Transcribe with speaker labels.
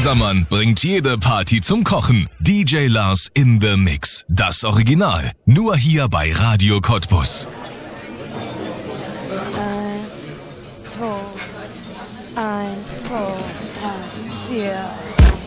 Speaker 1: Dieser bringt jede Party zum Kochen. DJ Lars in the Mix. Das Original. Nur hier bei Radio Cottbus.
Speaker 2: 1, 2, 3, 4.